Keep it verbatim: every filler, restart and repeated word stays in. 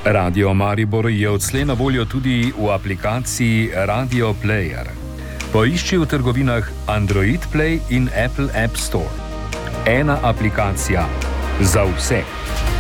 Radio Maribor je odslej na voljo tudi v aplikaciji Radio Player. Poišči v trgovinah Android Play in Apple App Store. Ena aplikacija za vse.